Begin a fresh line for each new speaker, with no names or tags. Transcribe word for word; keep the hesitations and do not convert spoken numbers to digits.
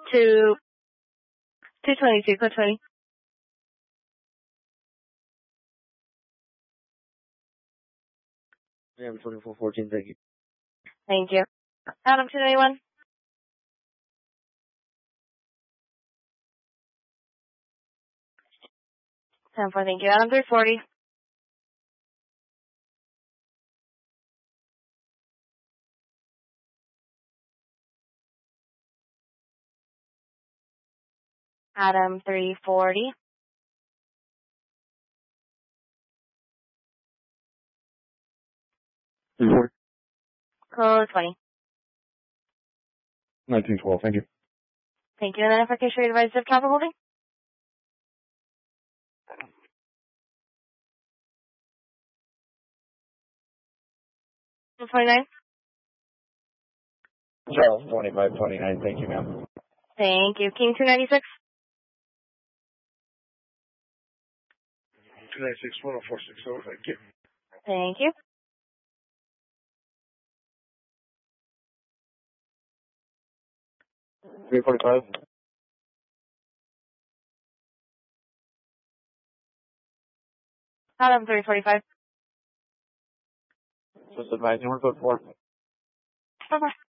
two, two twenty-two, code twenty.
Yeah, twenty-four fourteen, thank you.
Thank you. Adam two ninety-one. ten four, thank you. Adam three forty. Adam three forty.
three forty.
Code twenty.
nineteen twelve, thank you.
Thank you. And then if I can show you the right zip code holding. twenty-nine.
Charles, twenty-five twenty-nine, thank you, ma'am.
Thank you. King two ninety-six.
two ninety-six, one oh four six oh, thank you.
Thank you.
three forty-five.
Adam three forty-five.
Just advising, we're good for.
Bye-bye.